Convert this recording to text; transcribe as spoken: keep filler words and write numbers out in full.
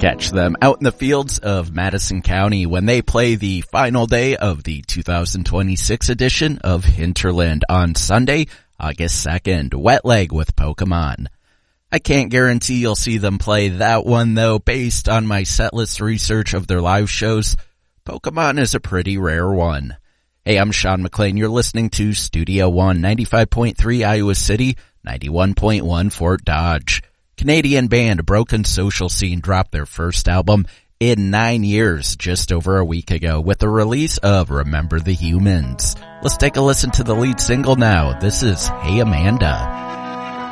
Catch them out in the fields of Madison County when they play the final day of the two thousand twenty-six edition of Hinterland on Sunday, August second. Wet Leg with Pokemon. I can't guarantee you'll see them play that one though. Based on my setlist research of their live shows, Pokemon is a pretty rare one. Hey, I'm Sean McLean. You're listening to Studio One, ninety-five point three Iowa City, ninety-one point one Fort Dodge. Canadian band Broken Social Scene dropped their first album in nine years just over a week ago with the release of Remember the Humans. Let's take a listen to the lead single now. This is Hey Amanda.